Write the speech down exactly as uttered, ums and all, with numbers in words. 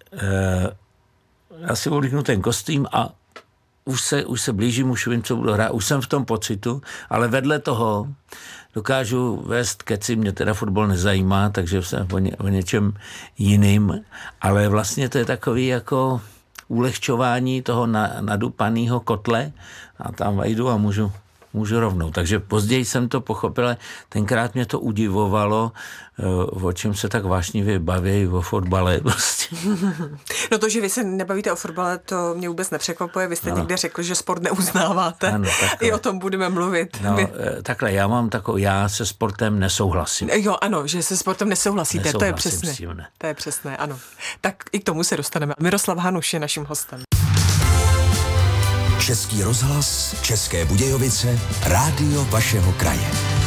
e, já si oblíknu ten kostým a už se, už se blížím, už vím, co budu hrát, už jsem v tom pocitu, ale vedle toho dokážu vést keci, mě teda fotbal nezajímá, takže jsem o, ně, o něčem jiným, ale vlastně to je takový jako ulehčování toho na, nadupaného kotle a tam vejdu a můžu, můžu rovnou. Takže později jsem to pochopil, tenkrát mě to udivovalo, o čem se tak vášnivě baví, o fotbale. Prostě. No to, že vy se nebavíte o fotbale, to mě vůbec nepřekvapuje. Vy jste no. někde řekl, že sport neuznáváte. Ano, I o tom budeme mluvit. No, My... Takhle, já mám takovou, já se sportem nesouhlasím. Jo, ano, že se sportem nesouhlasíte, nesouhlasím, to je přesné. Ne. To je přesné, ano. Tak i k tomu se dostaneme. Miroslav Hanuš je naším hostem. Český rozhlas, České Budějovice, rádio vašeho kraje.